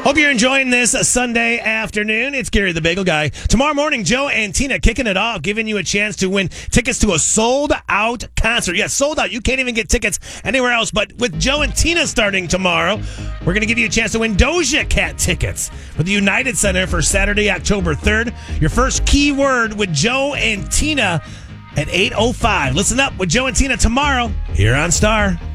Hope you're enjoying this Sunday afternoon. It's Gary the Bagel Guy. Tomorrow morning, Joe and Tina kicking it off, giving you a chance to win tickets to a sold-out concert. Yes, sold out. You can't even get tickets anywhere else. But with Joe and Tina starting tomorrow, we're going to give you a chance to win Doja Cat tickets for the United Center for Saturday, October 3rd. Your first keyword with Joe and Tina at 8:05. Listen up with Joe and Tina tomorrow here on Star.